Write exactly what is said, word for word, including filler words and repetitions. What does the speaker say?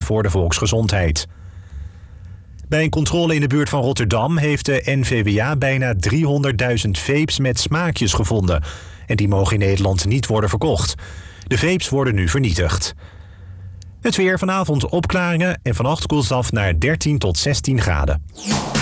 voor de volksgezondheid. Bij een controle in de buurt van Rotterdam heeft de N V W A bijna driehonderdduizend vapes met smaakjes gevonden. En die mogen in Nederland niet worden verkocht. De vapes worden nu vernietigd. Het weer, vanavond opklaringen en vannacht koelt het af naar dertien tot zestien graden.